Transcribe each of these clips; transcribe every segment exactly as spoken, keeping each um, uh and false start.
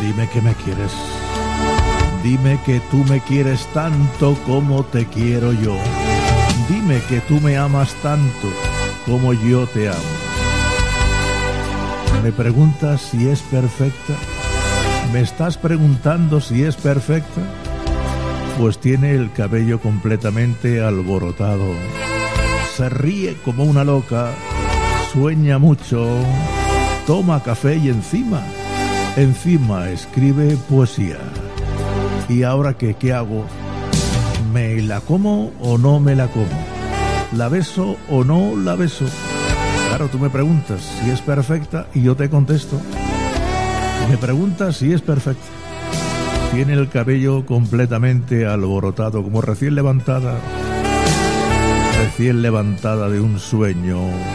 Dime que me quieres. Dime que tú me quieres tanto como te quiero yo. Dime que tú me amas tanto como yo te amo. ¿Me preguntas si es perfecta? ¿Me estás preguntando si es perfecta? Pues tiene el cabello completamente alborotado. Se ríe como una loca, sueña mucho, toma café y encima, encima escribe poesía. ¿Y ahora qué? ¿Qué hago? ¿Me la como o no me la como? ¿La beso o no la beso? Claro, tú me preguntas si es perfecta y yo te contesto. Me preguntas si es perfecta. Tiene el cabello completamente alborotado, como recién levantada, recién levantada de un sueño.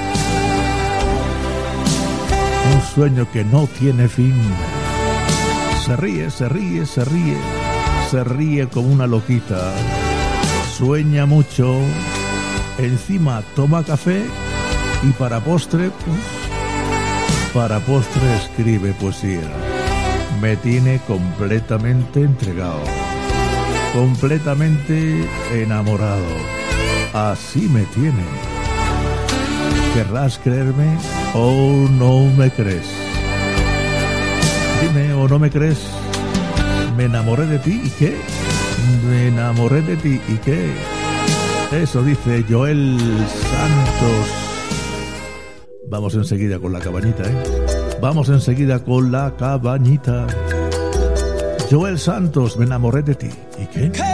Un sueño que no tiene fin. Se ríe, se ríe, se ríe. Se ríe como una loquita. Sueña mucho. Encima toma café. Y para postre, pues, para postre escribe poesía. Me tiene completamente entregado. Completamente enamorado. Así me tiene. ¿Querrás creerme o no me crees? Dime o no me crees. Me enamoré de ti, ¿y qué? Me enamoré de ti, ¿y qué? Eso dice Joel Santos. Vamos enseguida con la cabañita, ¿eh? Vamos enseguida con la cabañita. Joel Santos, me enamoré de ti, ¿y qué?